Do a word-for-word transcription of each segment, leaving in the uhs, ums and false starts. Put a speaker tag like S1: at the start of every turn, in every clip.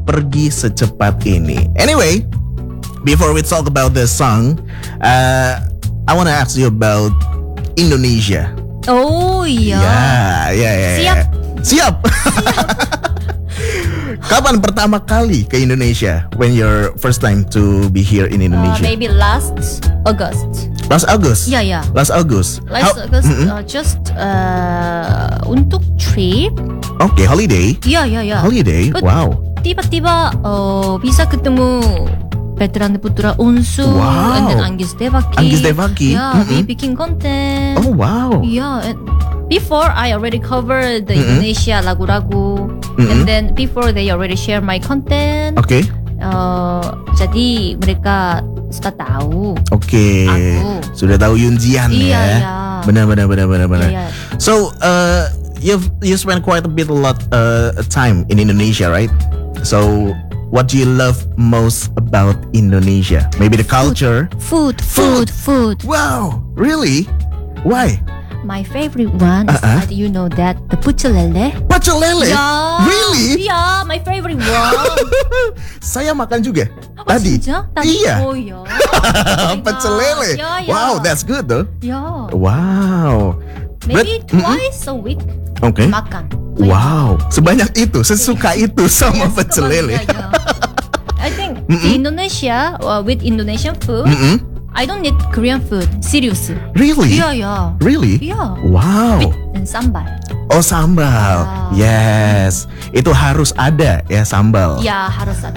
S1: pergi secepat ini. Anyway, before we talk about the song, uh, I want to ask you about Indonesia.
S2: Oh iya.
S1: Ya, ya, ya.
S2: Siap.
S1: Siap. Kapan pertama kali ke Indonesia? When your first time to be here in
S2: Uh,
S1: Indonesia?
S2: maybe last August.
S1: Last August.
S2: Ya ya.
S1: Last August.
S2: Last
S1: How-
S2: August
S1: Mm-mm.
S2: uh, just uh, untuk trip.
S1: Okay, holiday.
S2: Ya ya ya.
S1: Holiday.
S2: But
S1: Wow.
S2: tiba-tiba uh, bisa ketemu Veteran Putra Unsu
S1: Wow.
S2: and then Anggis Devaki.
S1: Anggis Devaki.
S2: Yeah, we
S1: Mm-mm.
S2: bikin konten.
S1: Oh wow.
S2: Yeah, and before I already covered the
S1: Mm-mm.
S2: Indonesia lagu-lagu,
S1: Mm-mm.
S2: and then before they already share my content.
S1: Okay.
S2: Uh, jadi mereka sudah tahu.
S1: Oke.
S2: Aku.
S1: Sudah tahu Yunjian
S2: Iya,
S1: ya.
S2: iya.
S1: Benar benar benar benar benar.
S2: Iya.
S1: So, uh, you've you spent quite a bit a lot uh, time in Indonesia, right? So, what do you love most about Indonesia? Maybe the culture.
S2: Food, food, food.
S1: Wow, really? Why?
S2: My favorite one is
S1: Uh-uh.
S2: that you know that the pecel lele.
S1: Pecel lele?
S2: Yeah.
S1: Really?
S2: Yeah, my favorite one.
S1: Saya makan juga
S2: Oh,
S1: tadi.
S2: 진짜? Tadi?
S1: Iya.
S2: Oh ya. Oh my
S1: Pecel
S2: God.
S1: lele.
S2: Yeah, yeah.
S1: Wow, that's good though.
S2: Yeah.
S1: Wow.
S2: Maybe
S1: But- mm-mm.
S2: twice a week
S1: Oke.
S2: makan.
S1: Wow, sebanyak itu, sesuka itu sama
S2: Yes,
S1: pecel lele.
S2: yeah, yeah. I think di Indonesia uh, with Indonesian food,
S1: Mm-mm.
S2: I don't need Korean food. Serious.
S1: Really?
S2: Yeah, yeah.
S1: Really?
S2: Yeah.
S1: Wow.
S2: And sambal.
S1: Oh, sambal. Yes. Itu harus ada ya sambal.
S2: Ya harus ada.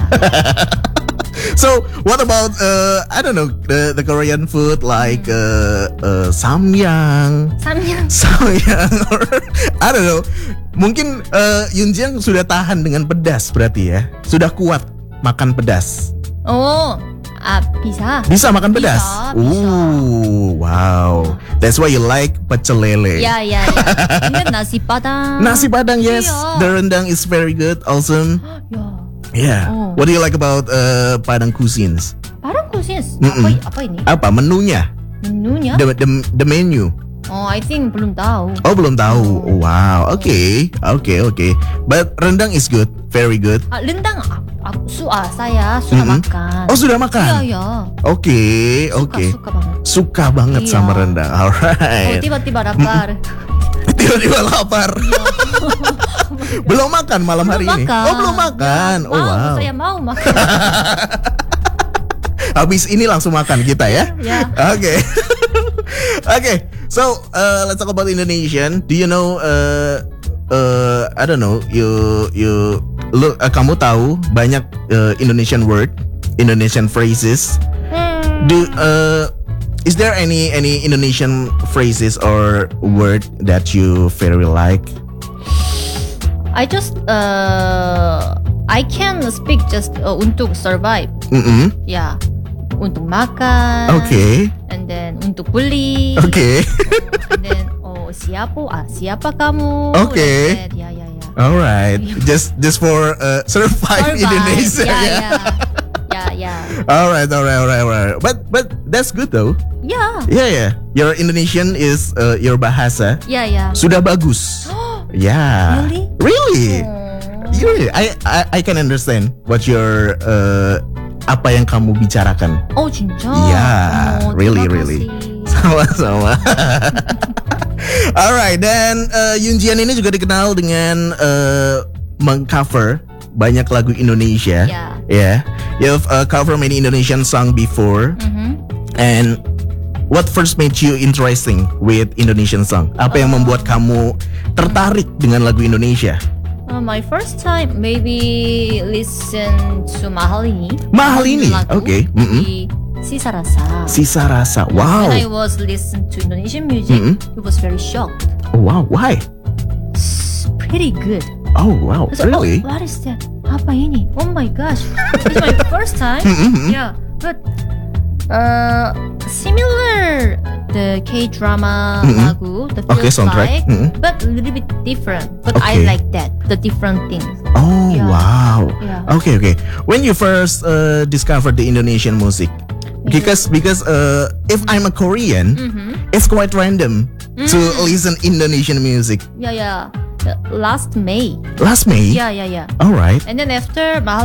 S1: So, what about uh I don't know, the the Korean food like uh, uh samyang.
S2: Samyang.
S1: Samyang or I don't know. Mungkin uh, Yunjiang sudah tahan dengan pedas berarti ya. Sudah kuat makan pedas.
S2: Oh, ah bisa.
S1: Bisa makan pedas?
S2: Bisa, bisa.
S1: Ooh, wow. That's why you like pecel lele.
S2: Ya ya ya. Ini nasi padang.
S1: Nasi padang, yes.
S2: Iya.
S1: The rendang is very good, awesome.
S2: Ya.
S1: Yeah.
S2: Oh.
S1: What do you like about uh, Padang cuisines?
S2: Padang kusis.
S1: Mm-mm.
S2: Apa apa ini?
S1: Apa menunya?
S2: Menunya?
S1: The, the, the menu.
S2: Oh, I think belum tahu.
S1: Oh, belum tahu. Wow. Okay. Okay, okay. But rendang is good. Very good.
S2: Ah, rendang ah, ah, suka saya suka
S1: Mm-mm.
S2: makan.
S1: Oh, sudah makan?
S2: Iya ya.
S1: Oke,
S2: Suka
S1: oke.
S2: suka banget.
S1: Suka banget
S2: Iya.
S1: sama rendang.
S2: Oh,
S1: Alright.
S2: tiba-tiba lapar.
S1: Tiba-tiba lapar. Belum makan malam hari
S2: Belum
S1: ini.
S2: makan.
S1: Oh, belum makan.
S2: Ya,
S1: Oh,
S2: mau,
S1: wow.
S2: saya mau makan.
S1: Habis ini langsung makan kita ya.
S2: Ya.
S1: Oke. Oke. So, uh, let's talk about Indonesian. Do you know uh, uh, I don't know, you you lu, uh, kamu tahu banyak uh, Indonesian word, Indonesian phrases.
S2: Hmm.
S1: Do uh, is there any any Indonesian phrases or word that you very like?
S2: I just uh I can speak just uh, untuk survive.
S1: Mm-mm.
S2: Ya. Untuk makan.
S1: Okay.
S2: And then untuk beli.
S1: Okay.
S2: And then oh siapa ah siapa kamu?
S1: Okay.
S2: And then, ya ya ya.
S1: All right. Just just for uh, survive,
S2: Survive.
S1: Indonesia.
S2: Ya
S1: ya.
S2: ya. Ya ya.
S1: All right, all right, all right, all right. But but that's good though.
S2: Ya.
S1: Yeah, yeah. Your Indonesian is uh, your bahasa
S2: Ya ya.
S1: sudah bagus. Yeah.
S2: Really?
S1: Really?
S2: Oh.
S1: Really? I I, I can understand what your uh, apa yang kamu bicarakan.
S2: Oh 진짜?
S1: Yeah,
S2: Oh,
S1: really,
S2: terima
S1: really.
S2: kasih.
S1: Sama-sama. Alright, dan uh, Yunjian ini juga dikenal dengan uh, mengcover banyak lagu Indonesia.
S2: Yeah.
S1: Yeah. You've uh, covered many Indonesian song before.
S2: Mhm.
S1: And what first made you interesting with Indonesian song? Apa yang membuat kamu tertarik dengan lagu Indonesia?
S2: Uh, my first time maybe listen to Mahal ini.
S1: Mahal ini?
S2: lagu
S1: Okay. Mm-mm.
S2: di Sisa Rasa.
S1: Sisa Rasa. Wow.
S2: When I was listening to Indonesian music,
S1: Mm-mm.
S2: it was very shocked.
S1: Oh, wow. Why?
S2: It's pretty good.
S1: Oh, wow.
S2: I said,
S1: Really?
S2: Oh, what is that? Apa ini? Oh my gosh. It's my first time.
S1: Mm-mm.
S2: Yeah, but uh, similar the K-drama
S1: Mm-mm.
S2: lagu, the
S1: Okay,
S2: feels
S1: soundtrack.
S2: like,
S1: Mm-mm.
S2: but a little bit different. But
S1: Okay.
S2: I like that, the different things.
S1: Oh,
S2: Yeah.
S1: wow.
S2: Yeah.
S1: Okay, okay. When you first uh, discovered the Indonesian music, because because uh, if I'm a Korean,
S2: Mm-hmm.
S1: it's quite random to listen Indonesian music.
S2: Yeah, yeah. Uh, Last May.
S1: Last May.
S2: Yeah, yeah, yeah.
S1: All right.
S2: And then after Mahal